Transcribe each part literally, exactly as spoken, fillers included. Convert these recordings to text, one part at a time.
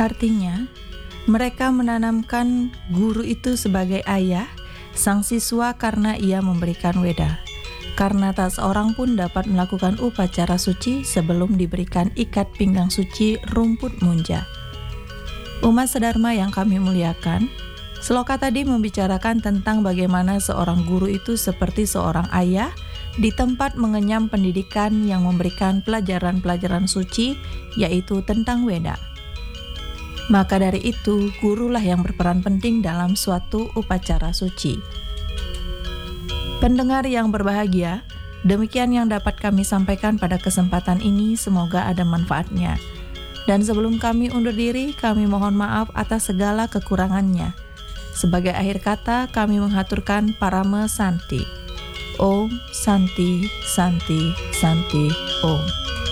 Artinya, mereka menanamkan guru itu sebagai ayah, sang siswa karena ia memberikan weda. Karena tak seorang pun dapat melakukan upacara suci sebelum diberikan ikat pinggang suci rumput munja. Umat sedharma yang kami muliakan, seloka tadi membicarakan tentang bagaimana seorang guru itu seperti seorang ayah di tempat mengenyam pendidikan yang memberikan pelajaran-pelajaran suci, yaitu tentang weda. Maka dari itu, gurulah yang berperan penting dalam suatu upacara suci. Pendengar yang berbahagia, demikian yang dapat kami sampaikan pada kesempatan ini, semoga ada manfaatnya. Dan sebelum kami undur diri, kami mohon maaf atas segala kekurangannya. Sebagai akhir kata, kami menghaturkan Parama Santi. Om Santi, Santi, Santi, Om.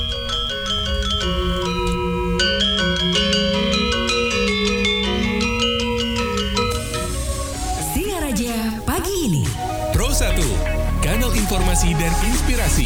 Singaraja pagi ini. Pro satu, kanal informasi dan inspirasi.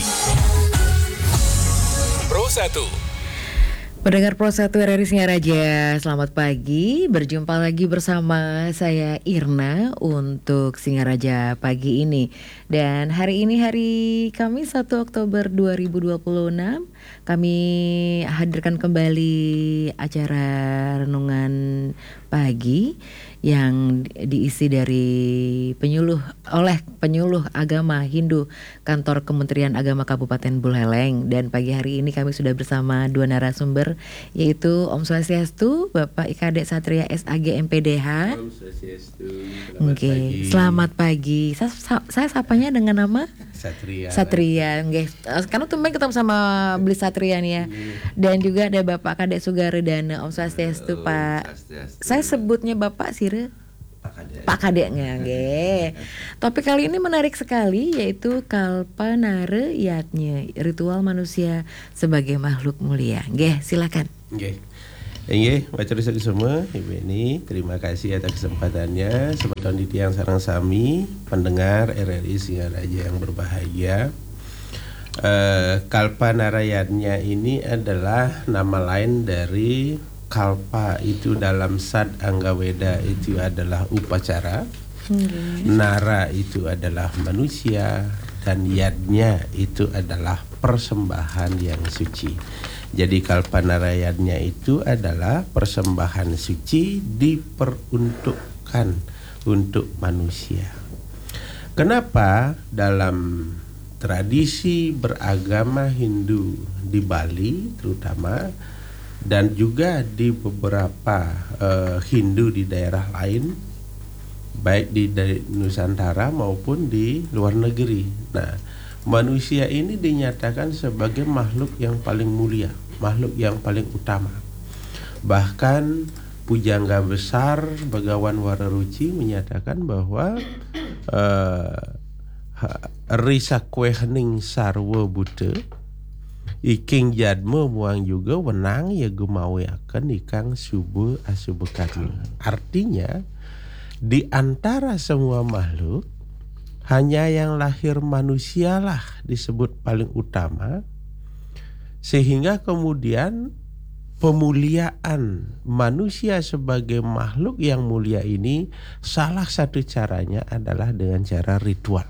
Pro satu. Pendengar Pro satu R R I Singaraja, selamat pagi. Berjumpa lagi bersama saya Irna untuk Singaraja pagi ini. Dan hari ini hari Kamis satu Oktober dua ribu dua puluh enam, kami hadirkan kembali acara renungan pagi yang diisi dari penyuluh oleh penyuluh agama Hindu Kantor Kementerian Agama Kabupaten Buleleng. Dan pagi hari ini kami sudah bersama dua narasumber, yaitu Om Swastiastu, Bapak I K D Satria S A G M P D H. Om Swastiastu. Selamat Oke, pagi. Selamat pagi. Saya, saya sapanya dengan nama Satria. Satria, nggih. Karena tumben ketemu sama beli Satria nih ya. Dan juga ada Bapak Kadek Sugaredana. Om Swastiastu, Pak. Swastiastu. Saya sebutnya Bapak Sire Pak Kadek. Pak Kadeknya, nggih. Topik kali ini menarik sekali, yaitu Kalpanara Yatnya, ritual manusia sebagai makhluk mulia. Nggih, silakan. Nggih. Nggih, matur nuwun semua, Ibu ini terima kasih atas kesempatannya. Sobat Onditi yang sareng sami, pendengar R R I Singaraja yang berbahagia. Uh, Kalpanarayatnya ini adalah nama lain dari kalpa, itu dalam Sad Anggaweda itu adalah upacara. Hmm. Nara itu adalah manusia, dan yadnya itu adalah persembahan yang suci. Jadi kalpanarayatnya itu adalah persembahan suci diperuntukkan untuk manusia. Kenapa dalam tradisi beragama Hindu di Bali terutama, dan juga di beberapa uh, Hindu di daerah lain, baik di, di Nusantara maupun di luar negeri. Nah, manusia ini dinyatakan sebagai makhluk yang paling mulia, makhluk yang paling utama. Bahkan pujangga besar Bagawan Wararuci menyatakan bahwa uh, risa kuehning sarwa buta iking jadma muang juga wenang ya gumawiakan ikang subuh asubekan. Artinya di antara semua makhluk, hanya yang lahir manusialah disebut paling utama, sehingga kemudian pemuliaan manusia sebagai makhluk yang mulia ini salah satu caranya adalah dengan cara ritual.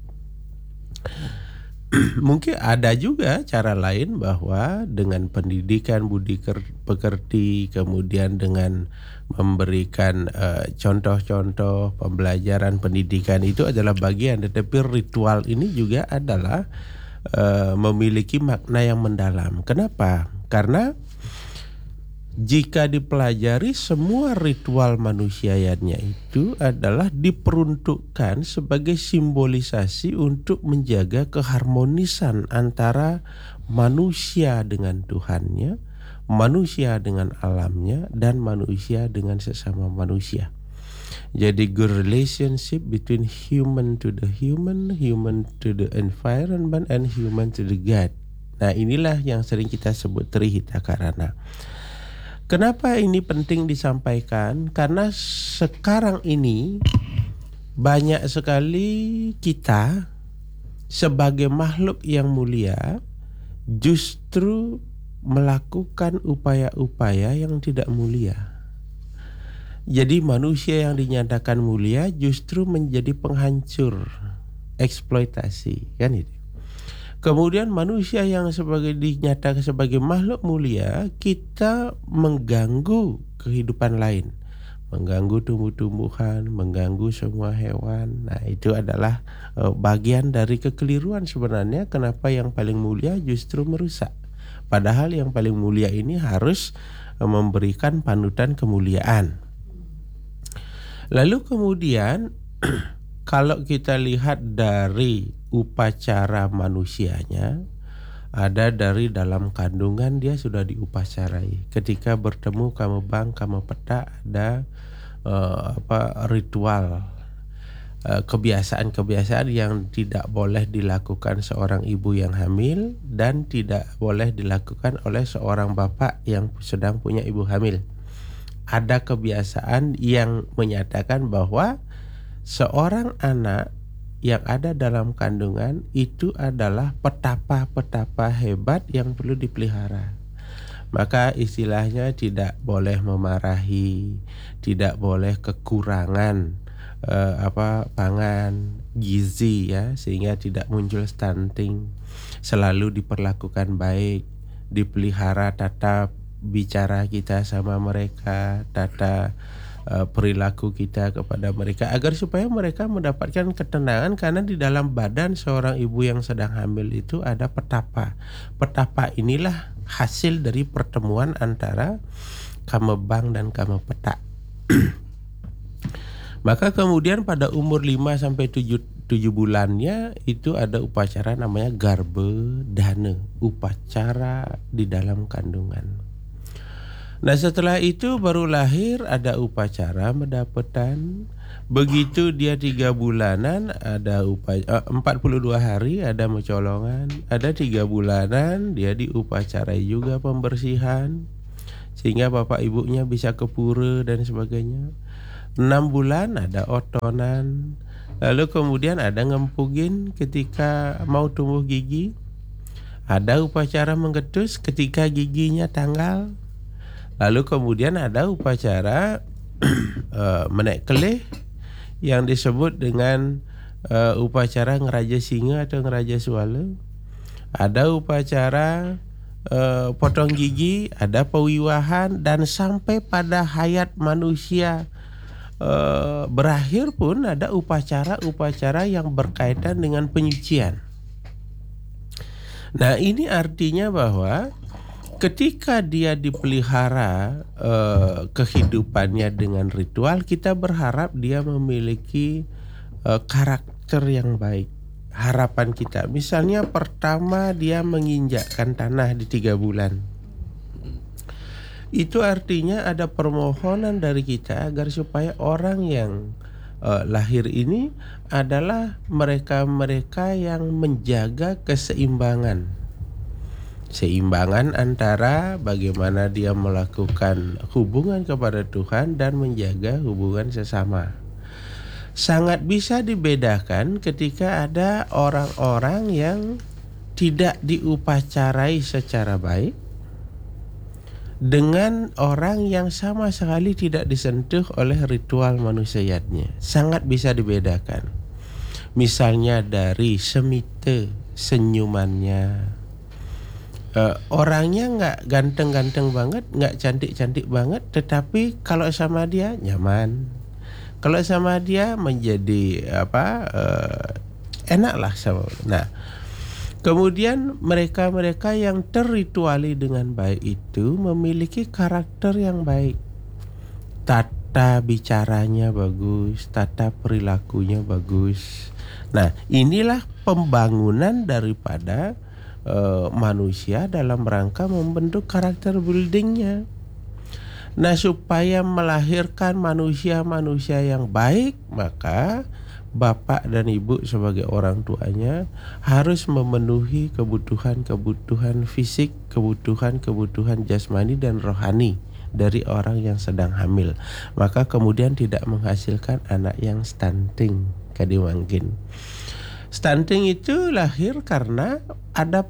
Mungkin ada juga cara lain, bahwa dengan pendidikan budi pekerti, kemudian dengan memberikan uh, contoh-contoh pembelajaran pendidikan itu adalah bagian, tetapi ritual ini juga adalah uh, memiliki makna yang mendalam. Kenapa? Karena jika dipelajari, semua ritual manusianya itu adalah diperuntukkan sebagai simbolisasi untuk menjaga keharmonisan antara manusia dengan Tuhannya, manusia dengan alamnya, dan manusia dengan sesama manusia. Jadi good relationship between human to the human, human to the environment, and human to the God. Nah, inilah yang sering kita sebut Trihita Karana. Kenapa ini penting disampaikan? Karena sekarang ini banyak sekali kita sebagai makhluk yang mulia justru melakukan upaya-upaya yang tidak mulia. Jadi manusia yang dinyatakan mulia justru menjadi penghancur, eksploitasi, kan itu. Kemudian manusia yang sebagai dinyatakan sebagai makhluk mulia, kita mengganggu kehidupan lain, mengganggu tumbuh-tumbuhan, mengganggu semua hewan. Nah, itu adalah uh, bagian dari kekeliruan sebenarnya. Kenapa yang paling mulia justru merusak? Padahal yang paling mulia ini harus uh, memberikan panutan kemuliaan. Lalu kemudian kalau kita lihat dari upacara manusianya, ada dari dalam kandungan dia sudah diupacarai. Ketika bertemu kamu bang, kamu peta, ada uh, apa ritual, uh, kebiasaan-kebiasaan yang tidak boleh dilakukan seorang ibu yang hamil dan tidak boleh dilakukan oleh seorang bapak yang sedang punya ibu hamil. Ada kebiasaan yang menyatakan bahwa seorang anak yang ada dalam kandungan itu adalah petapa-petapa hebat yang perlu dipelihara. Maka istilahnya tidak boleh memarahi, tidak boleh kekurangan eh, apa pangan, gizi ya, sehingga tidak muncul stunting. Selalu diperlakukan baik, dipelihara tata bicara kita sama mereka, tata uh, perilaku kita kepada mereka, agar supaya mereka mendapatkan ketenangan, karena di dalam badan seorang ibu yang sedang hamil itu ada petapa. Petapa inilah hasil dari pertemuan antara kamebang dan kamepeta. Maka kemudian pada umur lima sampai tujuh bulannya itu ada upacara namanya garbe dana, upacara di dalam kandungan. Nah, setelah itu baru lahir ada upacara mendapetan. Begitu dia tiga bulanan ada upacara, empat puluh dua hari ada mencolongan. Ada tiga bulanan dia diupacarai juga pembersihan, sehingga bapak ibunya bisa ke pura dan sebagainya. Enam bulan ada otonan. Lalu kemudian ada ngempugin ketika mau tumbuh gigi. Ada upacara menggetus ketika giginya tanggal. Lalu kemudian ada upacara uh, menaik kelih yang disebut dengan uh, upacara ngeraja singa atau ngeraja suala. Ada upacara uh, potong gigi, ada pewiwahan, dan sampai pada hayat manusia uh, berakhir pun ada upacara-upacara yang berkaitan dengan penyucian. Nah, ini artinya bahwa ketika dia dipelihara uh, kehidupannya dengan ritual, kita berharap dia memiliki uh, karakter yang baik. Harapan kita, misalnya pertama dia menginjakkan tanah di tiga bulan. Itu artinya ada permohonan dari kita agar supaya orang yang uh, lahir ini adalah mereka-mereka yang menjaga keseimbangan. Seimbangan antara bagaimana dia melakukan hubungan kepada Tuhan dan menjaga hubungan sesama. Sangat bisa dibedakan ketika ada orang-orang yang tidak diupacarai secara baik dengan orang yang sama sekali tidak disentuh oleh ritual manusiatnya. Sangat bisa dibedakan. Misalnya dari semite, senyumannya. Uh, orangnya nggak ganteng-ganteng banget, nggak cantik-cantik banget, tetapi kalau sama dia nyaman, kalau sama dia menjadi apa uh, enak lah sama. Nah, kemudian mereka-mereka yang territuali dengan baik itu memiliki karakter yang baik, tata bicaranya bagus, tata perilakunya bagus. Nah, inilah pembangunan daripada Uh, manusia dalam rangka membentuk karakter buildingnya. Nah, supaya melahirkan manusia-manusia yang baik, maka bapak dan ibu sebagai orang tuanya harus memenuhi kebutuhan-kebutuhan fisik, kebutuhan-kebutuhan jasmani dan rohani dari orang yang sedang hamil. Maka kemudian tidak menghasilkan anak yang stunting, kadimangkin. Stunting itu lahir karena ada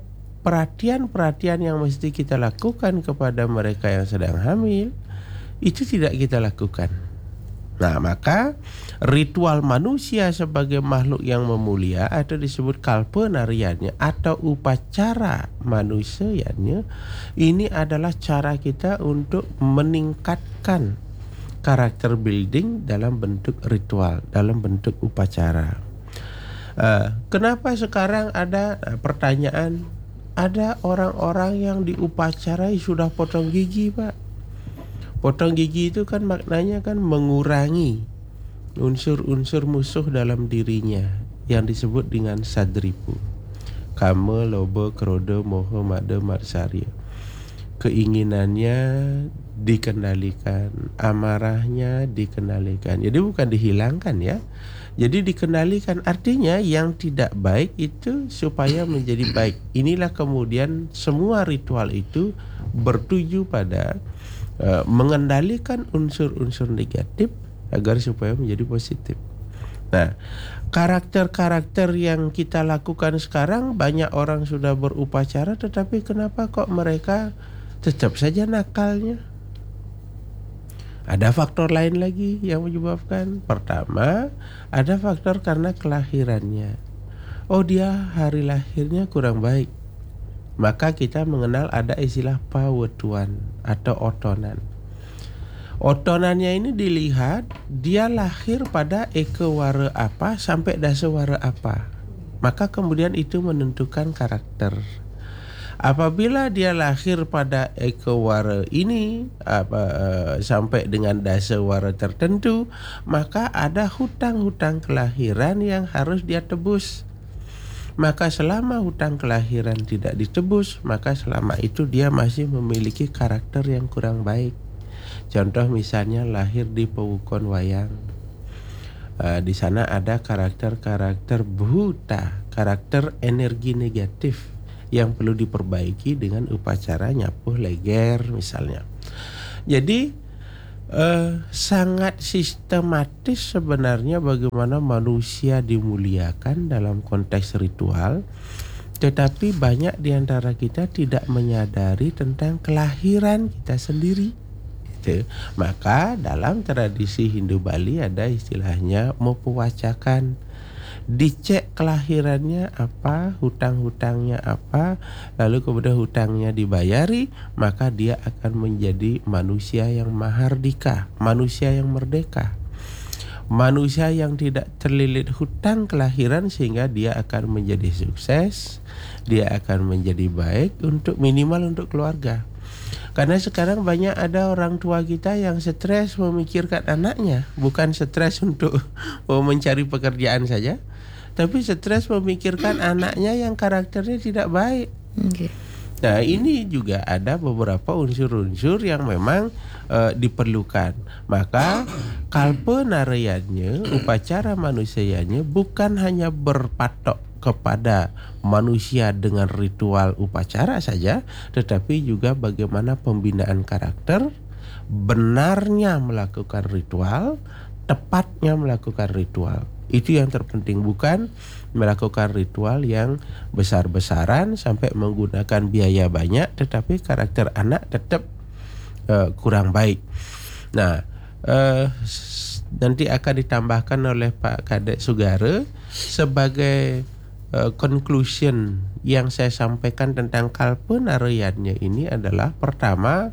perhatian-perhatian yang mesti kita lakukan kepada mereka yang sedang hamil itu tidak kita lakukan. Nah, maka ritual manusia sebagai makhluk yang memulia atau disebut kalpenariannya atau upacara manusianya, ini adalah cara kita untuk meningkatkan karakter building dalam bentuk ritual, dalam bentuk upacara. Uh, kenapa sekarang ada uh, pertanyaan, ada orang-orang yang diupacarai sudah potong gigi, Pak? Potong gigi itu kan maknanya kan mengurangi unsur-unsur musuh dalam dirinya yang disebut dengan sadripu. Kama, loba, kroda, moha, mada, matsarya. Keinginannya dikendalikan, amarahnya dikendalikan. Jadi bukan dihilangkan ya. Jadi dikendalikan, artinya yang tidak baik itu supaya menjadi baik. Inilah kemudian semua ritual itu bertuju pada Uh, mengendalikan unsur-unsur negatif agar supaya menjadi positif. Nah, karakter-karakter yang kita lakukan sekarang, banyak orang sudah berupacara, tetapi kenapa kok mereka tetap saja nakalnya? Ada faktor lain lagi yang menyebabkan. Pertama, ada faktor karena kelahirannya. Oh, dia hari lahirnya kurang baik. Maka kita mengenal ada istilah pawetuan atau otonan. Otonannya ini dilihat dia lahir pada ekewara apa sampai dasewara apa. Maka kemudian itu menentukan karakter. Apabila dia lahir pada ekewara ini apa, uh, sampai dengan dasewara tertentu, maka ada hutang-hutang kelahiran yang harus dia tebus. Maka selama hutang kelahiran tidak ditebus, maka selama itu dia masih memiliki karakter yang kurang baik. Contoh misalnya lahir di pewukon wayang. Uh, di sana ada karakter-karakter buta, karakter energi negatif yang perlu diperbaiki dengan upacara nyapuh leger misalnya. Jadi Uh, sangat sistematis sebenarnya bagaimana manusia dimuliakan dalam konteks ritual, tetapi banyak di antara kita tidak menyadari tentang kelahiran kita sendiri. Gitu. Maka dalam tradisi Hindu Bali ada istilahnya mepuwacakan. Dicek kelahirannya apa, hutang-hutangnya apa, lalu kemudian hutangnya dibayari, maka dia akan menjadi manusia yang mahardika, manusia yang merdeka, manusia yang tidak terlilit hutang kelahiran, sehingga dia akan menjadi sukses, dia akan menjadi baik untuk minimal untuk keluarga. Karena sekarang banyak ada orang tua kita yang stres memikirkan anaknya, bukan stres untuk mencari pekerjaan saja, tapi stres memikirkan anaknya yang karakternya tidak baik. Okay. Nah, ini juga ada beberapa unsur-unsur yang memang uh, diperlukan. Maka kalpenariannya, upacara manusianya bukan hanya berpatok kepada manusia dengan ritual upacara saja, tetapi juga bagaimana pembinaan karakter, benarnya melakukan ritual, tepatnya melakukan ritual. Itu yang terpenting, bukan melakukan ritual yang besar-besaran sampai menggunakan biaya banyak, tetapi karakter anak tetap uh, kurang baik. Nah, uh, nanti akan ditambahkan oleh Pak Kadek Sugara sebagai Uh, conclusion yang saya sampaikan tentang kalpenariannya ini adalah, pertama,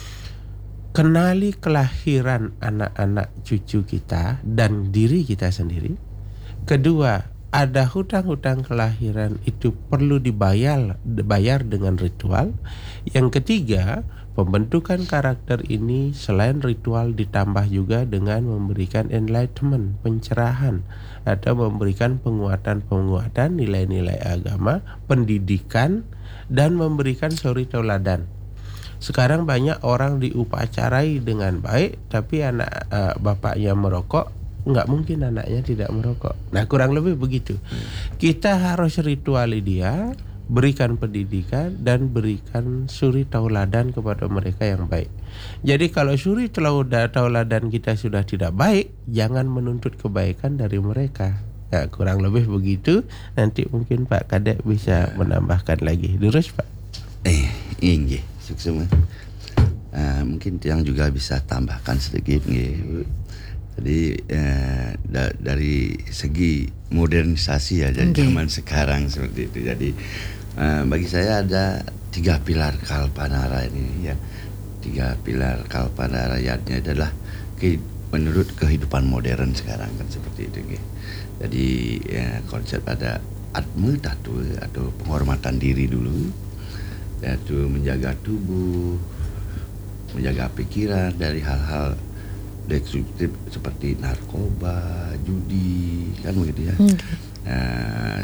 kenali kelahiran anak-anak cucu kita dan diri kita sendiri. Kedua, ada hutang-hutang kelahiran itu perlu dibayar dibayar dengan ritual. Yang ketiga, pembentukan karakter ini selain ritual ditambah juga dengan memberikan enlightenment, pencerahan, atau memberikan penguatan-penguatan nilai-nilai agama, pendidikan, dan memberikan suri tauladan. Sekarang banyak orang diupacarai dengan baik, tapi anak uh, bapaknya merokok, nggak mungkin anaknya tidak merokok. Nah, kurang lebih begitu. Kita harus rituali dia, berikan pendidikan, dan berikan suri tauladan kepada mereka yang baik. Jadi kalau suri tauladan kita sudah tidak baik, jangan menuntut kebaikan dari mereka. Nah, kurang lebih begitu. Nanti mungkin Pak Kadek bisa menambahkan lagi. Terus Pak. Eh, ini suksema. Uh, mungkin yang juga bisa tambahkan sedikit nggih. Jadi eh, da- dari segi modernisasi ya dari Okay. zaman sekarang seperti itu. Jadi eh, bagi saya ada tiga pilar Kalpanara ini ya. Tiga pilar Kalpanara yatnya adalah ke, menurut kehidupan modern sekarang kan seperti itu. Gitu. Jadi eh, konsep ada atma tatu atau penghormatan diri dulu, yaitu menjaga tubuh, menjaga pikiran dari hal-hal destruktif seperti narkoba, judi, kan begitu ya. Okay. Nah,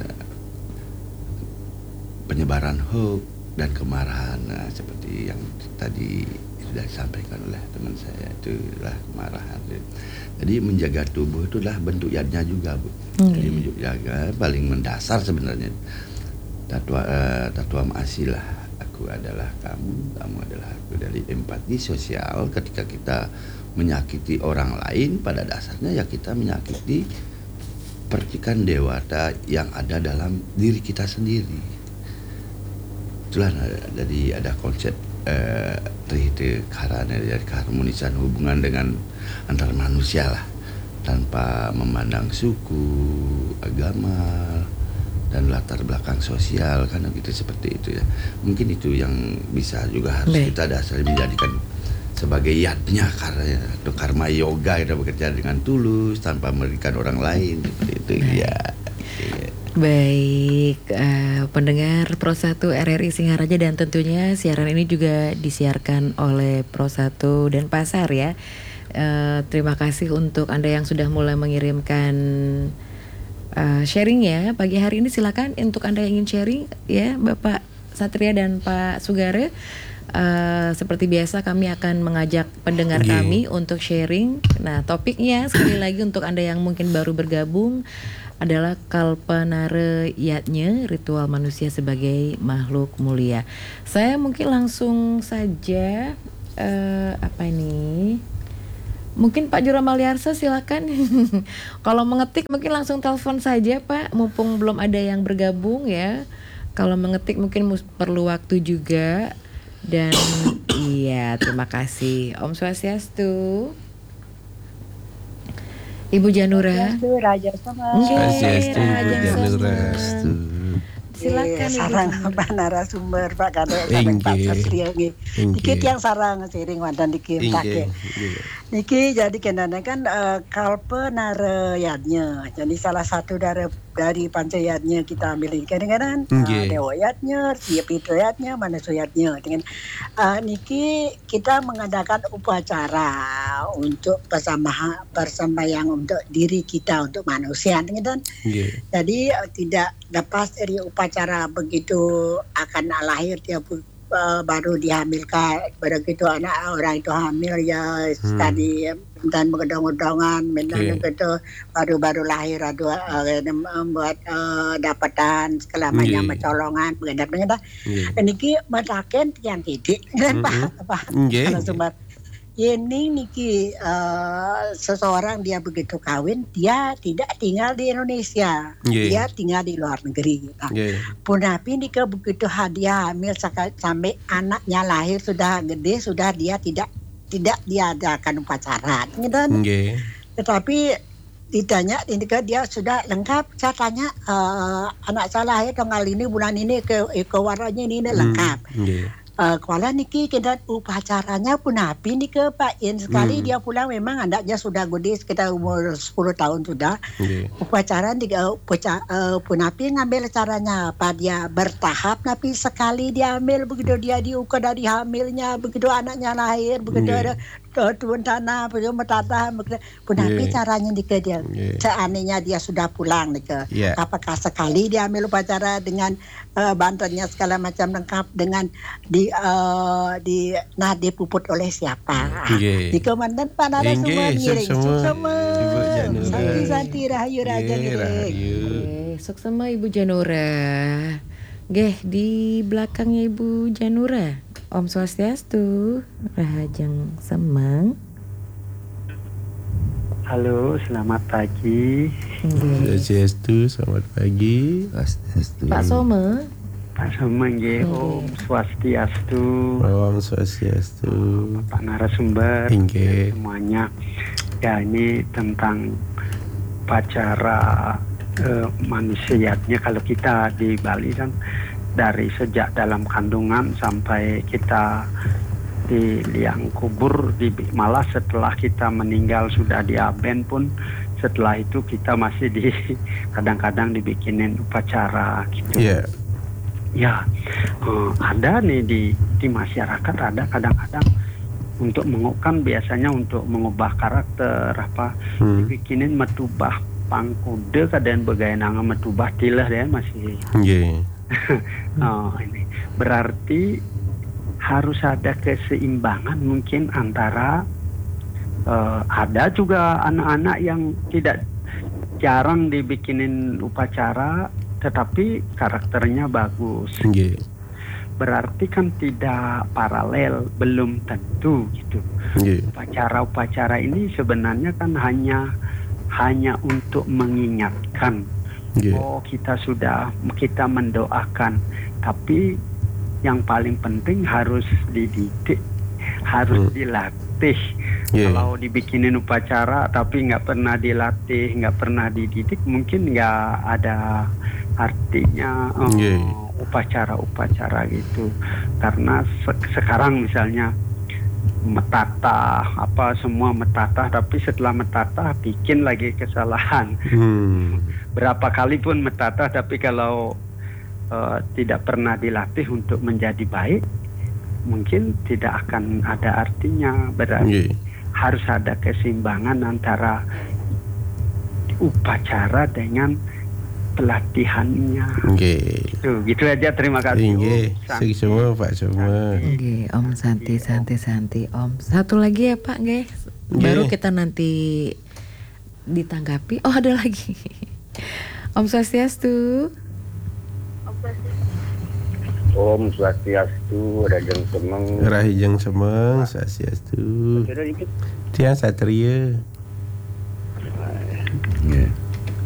penyebaran hoax dan kemarahan, nah, seperti yang tadi sudah disampaikan oleh teman saya, itulah kemarahan. Jadi menjaga tubuh itulah bentuk yadnya juga, Bu. Okay. Jadi menjaga paling mendasar sebenarnya. Tatwa uh, tatwa ma'asilah, aku adalah kamu, kamu adalah aku. Dari empati sosial, ketika kita menyakiti orang lain, pada dasarnya ya kita menyakiti percikan dewata yang ada dalam diri kita sendiri. Itulah jadi ada konsep eh, trihite karana dari keharmonisan hubungan dengan antar manusia lah, tanpa memandang suku, agama dan latar belakang sosial, karena gitu seperti itu ya. Mungkin itu yang bisa juga harus Baik. kita dasar menjadikan sebagai yatnya karya atau karma yoga, kita bekerja dengan tulus tanpa merugikan orang lain seperti itu ya. Iya. Baik, eh, pendengar Pro satu R R I Singaraja, dan tentunya siaran ini juga disiarkan oleh Pro satu Denpasar ya. Eh, terima kasih untuk Anda yang sudah mulai mengirimkan uh, sharing ya pagi hari ini. Silakan untuk Anda yang ingin sharing ya, Bapak Satria dan Pak Sugare. Uh, seperti biasa kami akan mengajak pendengar Yeah. kami untuk sharing. Nah, topiknya sekali lagi untuk Anda yang mungkin baru bergabung adalah Kalpanara yatnya, ritual manusia sebagai makhluk mulia. Saya mungkin langsung saja uh, apa ini? Mungkin Pak Juramaliarsa silakan. Kalau mengetik mungkin langsung telepon saja Pak, mumpung belum ada yang bergabung ya. Kalau mengetik mungkin mus- perlu waktu juga. Dan iya, terima kasih. Om Swastiastu. Ibu Janura. Swastiastu, Raja Sama. Nggih, Swastiastu, Ibu Raja Janura. Sama. Silakan Ibu sarang Janura. Pak narasumber Pak Kadek sareng Pak Inggih. Satria nggih. Inggih. Dikit yang sarang seiring wandan dikit Inggih. take. Niki jadi kendana kan uh, Kalpanara yatnya. Jadi salah satu dari dari pancayatnya kita ambil kadang-kadang uh, Nggih. dewa yatnya, Siapitra yatnya, Manasa yatnya. Dengan uh, niki kita mengadakan upacara untuk bersama persembahyang untuk diri kita, untuk manusia. Dengan Nggih. jadi uh, tidak lepas dari upacara begitu akan lahir dia bu- uh, baru dihamilkan, begitu anak orang itu hamil ya Hmm. tadi dan menggedong-gedongan, Oke. okay. Begitu baru-baru lahir ada uh, membuat uh, dapatan segala macam Nggih. mencolongan, mengendap-endap. Nggih. Niki metaken yang titik kan Pak, Pak Nggih. kalau sumber. Ini niki uh, seseorang dia begitu kawin, dia tidak tinggal di Indonesia, Nggih. dia tinggal di luar negeri. Nah, Nggih. Punapi nika begitu dia hamil saka- sampai anaknya lahir sudah gede, sudah dia tidak tidak diadakan upacara, gitu. Nggih. Tetapi ditanya, ketika dia sudah lengkap, saya tanya uh, anak saya lahir tanggal ini bulan ini ke ke warnanya ini, ini lengkap. Hmm. Nggih. Uh, kuala niki kita upacaranya pun api nih ke Pak In sekali Hmm. dia pulang memang anaknya sudah gede sekitar umur sepuluh tahun sudah. Nggih. Upacara di uh, upaca- uh, pun api ngambil caranya apa dia bertahap tapi sekali dia ambil begitu dia diukur dari hamilnya begitu anaknya lahir begitu Nggih. ada uh, turun tanah begitu metata begitu pun api Nggih. caranya nih ke dia. Nggih. Seandainya dia sudah pulang nih ke Iya. apakah sekali dia ambil upacara dengan uh, bantuannya segala macam lengkap dengan di uh, di nah dipuput oleh siapa? Nggih. Di komandan Pak narasumber Nggih, ngiring suk semua. sama. Ibu Janura. Santi-santi rahayu raja Nggih, ngiring. rahayu. Oke, suksema Ibu Janura. Geh, di belakangnya Ibu Janura. Om Swastiastu, Rahajang Semang. Halo, selamat pagi. Swastiastu, selamat pagi. Swastiastu. Pak Some. Pak Some nggih, Om Swastiastu. Om Swastiastu. Pak narasumber, Nggih. semuanya. Ya, ini tentang upacara eh, manusiatnya kalau kita di Bali kan dari sejak dalam kandungan sampai kita di liang kubur, di malah setelah kita meninggal sudah diaben pun setelah itu kita masih di kadang-kadang dibikinin upacara gitu. Iya. Ya, eh, ada nih di di masyarakat ada kadang-kadang untuk mengukam biasanya untuk mengubah karakter apa Hmm. dibikinin metubah pangkude kadang begayananga metubah tilah deh masih. Nggih. Oh, ini berarti harus ada keseimbangan mungkin antara uh, ada juga anak-anak yang tidak jarang dibikinin upacara tetapi karakternya bagus. Nggih. Berarti kan tidak paralel, belum tentu gitu. Nggih. Upacara-upacara ini sebenarnya kan hanya hanya untuk mengingatkan. Nggih. Oh, kita sudah kita mendoakan, tapi yang paling penting harus dididik, harus Hmm. dilatih. Yeah. Kalau dibikinin upacara tapi nggak pernah dilatih, nggak pernah dididik, mungkin nggak ada artinya oh, Yeah. upacara-upacara gitu. Karena se- sekarang misalnya metatah apa semua metatah, tapi setelah metatah bikin lagi kesalahan. Hmm. Berapa kali pun metatah, tapi kalau Uh, tidak pernah dilatih untuk menjadi baik, mungkin tidak akan ada artinya. Berarti Nggih. harus ada keseimbangan antara upacara dengan pelatihannya. Nggih. Tuh, gitu aja. Terima kasih. Nggih. Om. Sing semua Pak semua. Nggih, Om Santi, Santi, Santi, Om. Satu lagi ya Pak, nggih. Baru Nggih. kita nanti ditanggapi. Oh, ada lagi. Om Swastiastu. Om Swastiastu, Rajeng Semeng. Rahijeng semeng, Swastiastu. Tiang satria.